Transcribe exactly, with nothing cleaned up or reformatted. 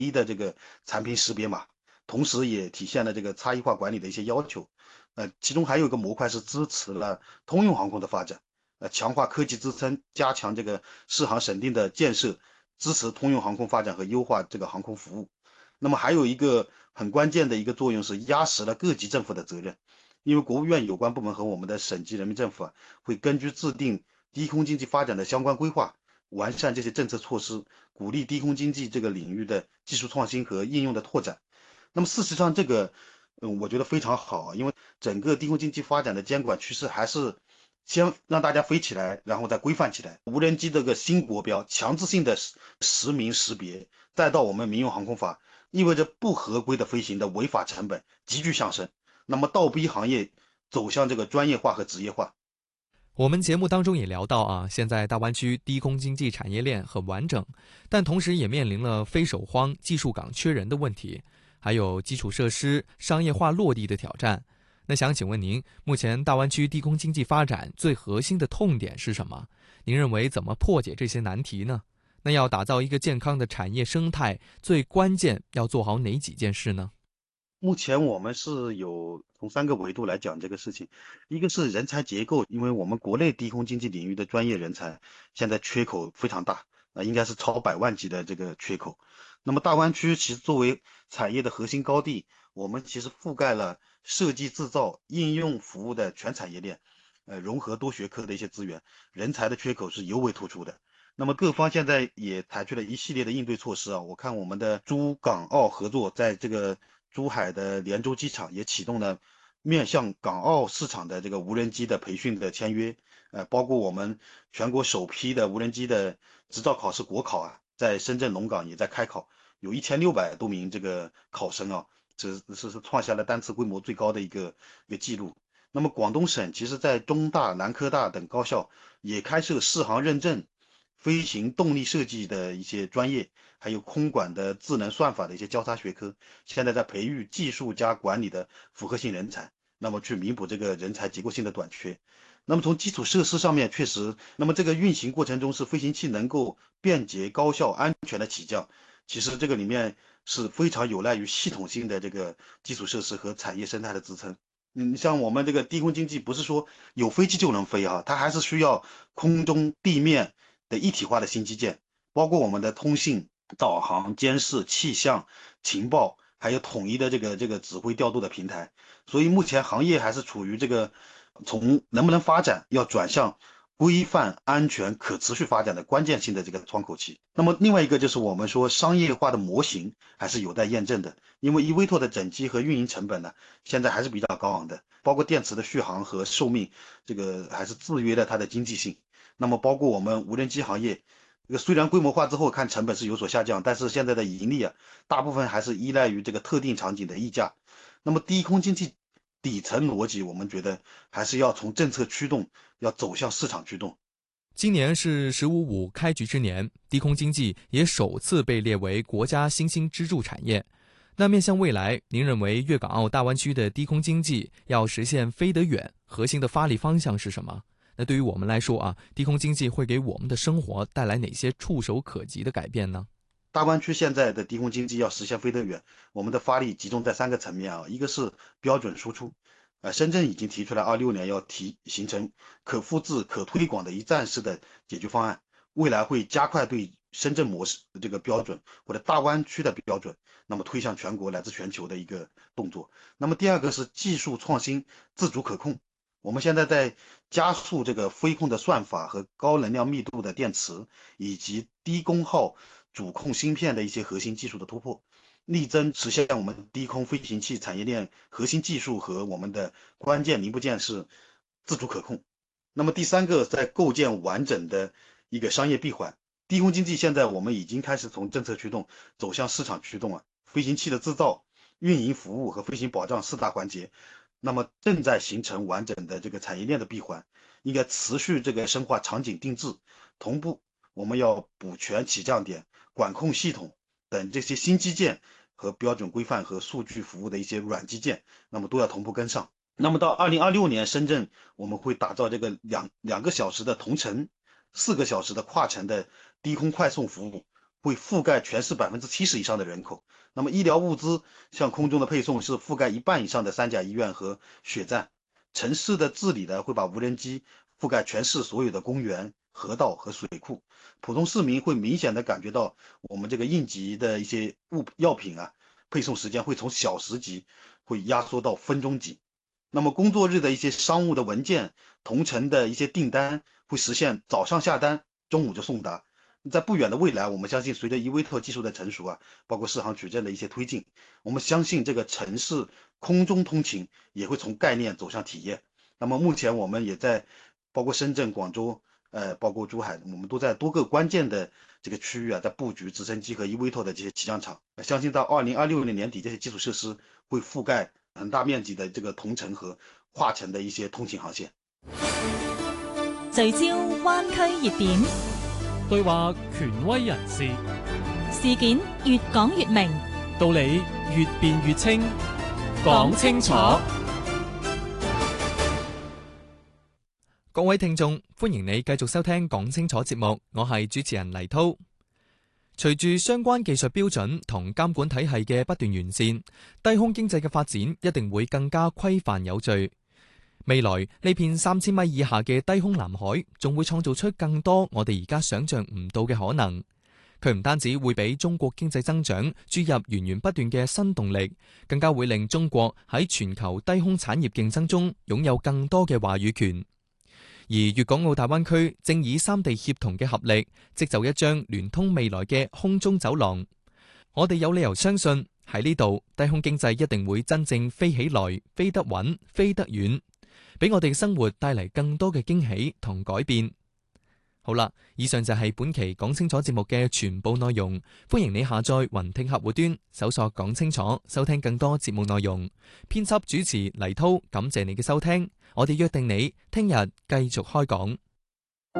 一的这个产品识别码，同时也体现了这个差异化管理的一些要求。呃，其中还有一个模块是支持了通用航空的发展，呃，强化科技支撑，加强这个适航审定的建设，支持通用航空发展和优化这个航空服务。那么还有一个很关键的一个作用是压实了各级政府的责任，因为国务院有关部门和我们的省级人民政府啊，会根据制定低空经济发展的相关规划，完善这些政策措施，鼓励低空经济这个领域的技术创新和应用的拓展。那么事实上，这个，嗯，我觉得非常好，因为整个低空经济发展的监管趋势还是先让大家飞起来，然后再规范起来。无人机这个新国标，强制性的实实名识别，再到我们民用航空法，意味着不合规的飞行的违法成本急剧上升。那么倒逼行业走向这个专业化和职业化。 我们节目当中也聊到啊，现在大湾区低空经济产业链很完整，但同时也面临了飞手荒、技术岗缺人的问题，还有基础设施商业化落地的挑战。那想请问您，目前大湾区低空经济发展最核心的痛点是什么？您认为怎么破解这些难题呢？那要打造一个健康的产业生态，最关键要做好哪几件事呢？ 目前我们是有从三个维度来讲这个事情，一个是人才结构，因为我们国内低空经济领域的专业人才现在缺口非常大，啊，应该是超百万级的这个缺口。那么大湾区其实作为产业的核心高地，我们其实覆盖了设计、制造、应用服务的全产业链，呃，融合多学科的一些资源，人才的缺口是尤为突出的。那么各方现在也采取了一系列的应对措施啊，我看我们的珠港澳合作在这个珠海的连州机场也启动了面向港澳市场的这个无人机的培训的签约，呃，包括我们全国首批的无人机的执照考试国考啊，在深圳龙岗也在开考，有一千六百多名这个考生啊，这是是创下了单次规模最高的一个一个记录。那么广东省其实在中大、南科大等高校也开设适航认证、飞行动力设计的一些专业，还有空管的智能算法的一些交叉学科，现在在培育技术加管理的复合性人才，那么去弥补这个人才结构性的短缺。那么从基础设施上面，确实，那么这个运行过程中是飞行器能够便捷、高效、安全的起降，其实这个里面是非常有赖于系统性的这个基础设施和产业生态的支撑。嗯，像我们这个低空经济，不是说有飞机就能飞啊，它还是需要空中、地面的一体化的新基建，包括我们的通信、导航、监视、气象、情报，还有统一的这个这个指挥调度的平台。所以目前行业还是处于这个从能不能发展，要转向规范、安全、可持续发展的关键性的这个窗口期。那么另外一个就是我们说商业化的模型还是有待验证的，因为依威拓的整机和运营成本呢，现在还是比较高昂的，包括电池的续航和寿命，这个还是制约了它的经济性。那么包括我们无人机行业，这个虽然规模化之后看成本是有所下降，但是现在的盈利啊，大部分还是依赖于这个特定场景的溢价。那么低空经济底层逻辑，我们觉得还是要从政策驱动，要走向市场驱动。 今年是“十五五”开局之年，低空经济也首次被列为国家新兴支柱产业。那面向未来，您认为粤港澳大湾区的低空经济要实现飞得远，核心的发力方向是什么？那对于我们来说啊，低空经济会给我们的生活带来哪些触手可及的改变呢？ 大湾区现在的低空经济要实现飞得远，我们的发力集中在三个层面啊，一个是标准输出，呃，深圳已经提出来，二六年要提形成可复制、可推广的一站式的解决方案，未来会加快对深圳模式这个标准或者大湾区的标准，那么推向全国乃至全球的一个动作。那么第二个是技术创新、自主可控。我们现在在加速这个飞控的算法和高能量密度的电池，以及低功耗主控芯片的一些核心技术的突破，力争实现我们低空飞行器产业链核心技术和我们的关键零部件是自主可控。那么第三个，在构建完整的一个商业闭环。低空经济现在我们已经开始从政策驱动走向市场驱动了，飞行器的制造、运营服务和飞行保障四大环节，那么正在形成完整的这个产业链的闭环，应该持续这个深化场景定制，同步我们要补全起降点、管控系统等这些新基建和标准规范和数据服务的一些软基建，那么都要同步跟上。那么到二零二六年，深圳我们会打造这个两两个小时的同城，四个小时的跨城的低空快送服务， 会覆蓋全市百分之七十以上的人口。那么医療物資像空中的配送是覆蓋一半以上的三甲醫院和血站。城市的治理呢，會把無人機覆蓋全市所有的公園、河道和水庫。普通市民會明顯的感覺到，我們這個應急的一些物藥品啊，配送時間會從小時級會壓縮到分鐘級。那麼工作日的一些商務的文件、同城的一些訂單會實現早上下單，中午就送達。在不遠的未來，我們相信隨着 E V T O L 技術的成熟啊，包括適航取證的一些推進，我們相信這個城市空中通勤也會從概念走向體驗。那麼目前我們也在包括深圳、廣州，呃，包括珠海，我們都在多個關鍵的這個區域啊，在布局直升機和 E V T O L 的這些起降場。相信到二零二六年年底，這些基礎設施會覆蓋很大面積的這個同城和跨城的一些通勤航線。 聚焦灣區熱點， 對話權威人士， 事件越講越明， 道理越辯越清，講清楚。 各位聽眾，歡迎你繼續收聽講清楚節目，我係主持人黎濤。隨住相關技術標準同監管體系嘅不斷完善，低空經濟嘅發展一定會更加規範有序。未來呢片三千米以下嘅低空藍海，仲會創造出更多我哋而家想象唔到嘅可能。佢唔單止會俾中國經濟增長注入源源不斷嘅新動力，更加會令中國喺全球低空產業競爭中擁有更多嘅話語權。而粵港澳大灣區正以三地協同嘅合力，織就一張聯通未來嘅空中走廊。我哋有理由相信喺呢度，低空經濟一定會真正飛起來，飛得穩，飛得遠，俾我哋嘅生活帶嚟更多嘅驚喜同改變。好啦，以上就係本期講清楚節目嘅全部內容。歡迎你下載雲聽客戶端，搜索講清楚，收聽更多節目內容。編輯主持黎濤，感謝你嘅收聽。我哋約定你聽日繼續開講。